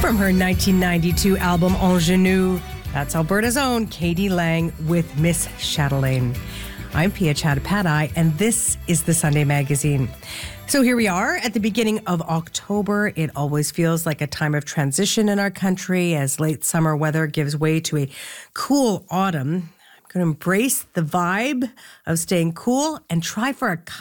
From her 1992 album Ingenue, that's Alberta's own Katie Lang with Miss Chatelaine. I'm Pia Chattopadhyay, and this is the Sunday Magazine. So here we are at the beginning of October. It always feels like a time of transition in our country as late summer weather gives way to a cool autumn. I'm going to embrace the vibe of staying cool and try for a